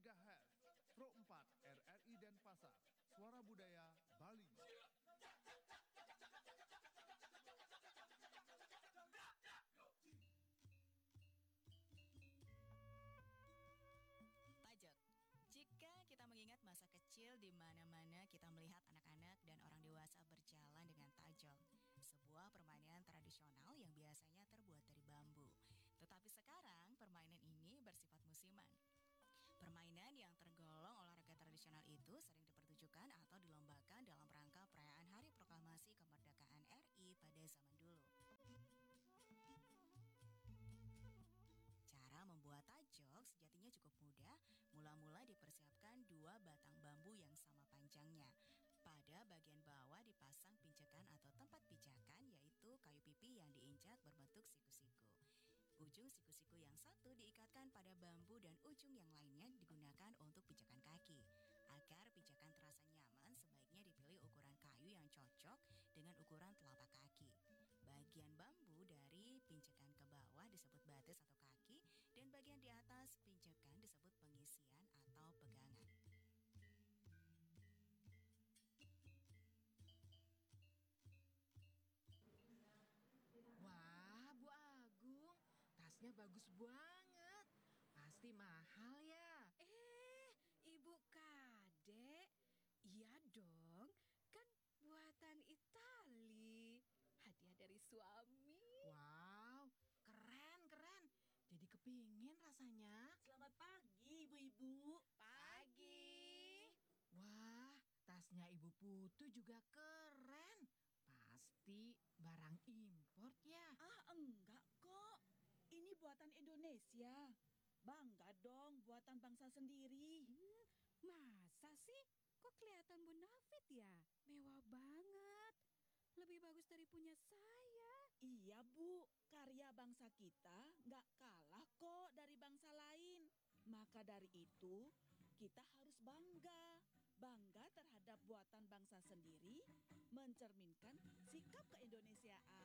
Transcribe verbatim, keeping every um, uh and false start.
megahertz. Pro empat R R I Denpasar. Suara Budaya Bali. Pajak. Jika kita mengingat masa kecil di mana-mana kita melihat anak-anak dan orang dewasa berjalan dengan tajok, sebuah permainan tradisional yang biasanya terbuat dari bambu. Tetapi sekarang permainan ini bersifat musiman. Permainan yang tergolong olahraga tradisional itu sering dipertunjukkan atau dilombakan dalam rangka perayaan Hari Proklamasi Kemerdekaan R I pada zaman dulu. Cara membuat tajok sejatinya cukup mudah. Mula-mula dipersiapkan dua batang bambu yang sama panjangnya. Pada bagian bawah dipasang pijakan atau tempat pijakan, yaitu kayu pipi yang diinjak berbentuk siku-siku. Ujung siku-siku yang satu diikatkan pada bambu dan ujung yang lainnya digunakan untuk pijakan kaki. Agar pijakan terasa nyaman, sebaiknya dipilih ukuran kayu yang cocok dengan ukuran telapak kaki. Bagian bambu dari pijakan ke bawah disebut batis atau kaki, dan bagian di atas pijakan disebut pengisian atau pegangan. Wah, Bu Agung, tasnya bagus banget. Pasti mahal ya. Eh, Ibu Kadek, iya dong, kan buatan Itali. Hadiah dari suami. Wow, keren, keren. Jadi kepingin rasanya. Selamat pagi, ibu-ibu. Pagi. Wah, tasnya Ibu Putu juga keren. Pasti barang import ya. Ah, enggak kok. Ini buatan Indonesia. Bangga dong buatan bangsa sendiri. Hmm, masa sih? Kok kelihatan bonafit ya? Mewah banget. Lebih bagus dari punya saya. Iya, Bu. Karya bangsa kita nggak kalah kok dari bangsa lain. Maka dari itu, kita harus bangga. Bangga terhadap buatan bangsa sendiri, mencerminkan sikap keindonesiaan.